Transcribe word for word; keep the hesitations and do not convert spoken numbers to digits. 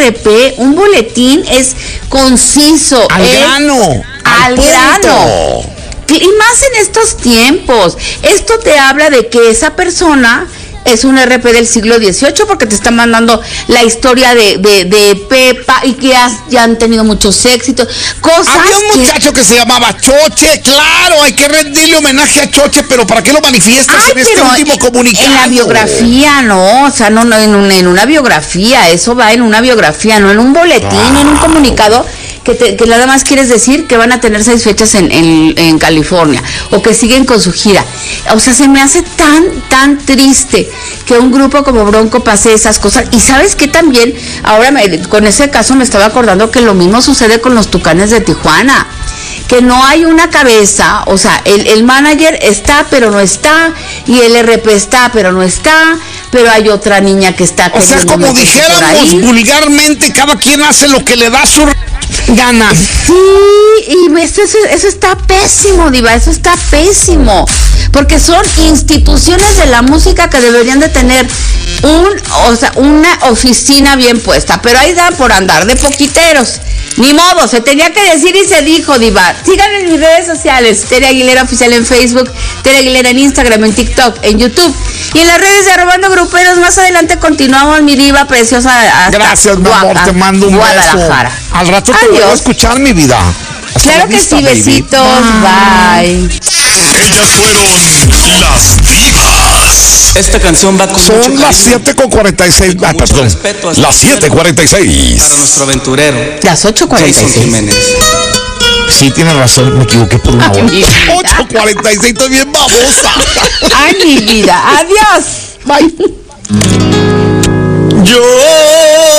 R P, un boletín es conciso. Al es grano. Al, al grano. Y más en estos tiempos. Esto te habla de que esa persona es un R P del siglo dieciocho porque te está mandando la historia de, de, de Pepa y que has, ya han tenido muchos éxitos. Cosas Había un que... muchacho que se llamaba Choche, claro, hay que rendirle homenaje a Choche, pero ¿para qué lo manifiestas Ay, en este último comunicado? En la biografía, no, o sea, no, no en, una, en una biografía, eso va en una biografía, no en un boletín, wow. no en un comunicado. Que, te, que nada más quieres decir que van a tener seis fechas en, en, en California o que siguen con su gira. O sea, se me hace tan, tan triste que un grupo como Bronco pase esas cosas. Y sabes que también, ahora me, con ese caso me estaba acordando que lo mismo sucede con los Tucanes de Tijuana. Que no hay una cabeza, o sea, el, el manager está pero no está, y el R P está pero no está, pero hay otra niña que está. O sea, como dijéramos vulgarmente, cada quien hace lo que le da su gana. Sí, y eso, eso, eso está pésimo, Diva, eso está pésimo, porque son instituciones de la música que deberían de tener un, o sea, una oficina bien puesta, pero ahí dan por andar de poquiteros. Ni modo, se tenía que decir y se dijo, Diva. Síganme en mis redes sociales, Tere Aguilera Oficial en Facebook, Tere Aguilera en Instagram, en TikTok, en YouTube. Y en las redes de Arrobando Gruperos, más adelante continuamos, mi Diva preciosa. Hasta Gracias, mi amor, te mando un Guadalajara. beso. Al rato te voy a escuchar, mi vida. Hasta claro que vista, sí, baby. Besitos, bye. bye. Ellas fueron las divas. Esta canción va con Son las siete con cuarenta y seis. Ah, perdón. Las siete cuarenta y seis. Para nuestro aventurero. Las ocho cuarenta y seis. Jason Jiménez. Sí, tienes razón, me equivoqué por una hora. ocho cuarenta y seis, estoy bien babosa. Ay, mi vida. Adiós. Bye. Yo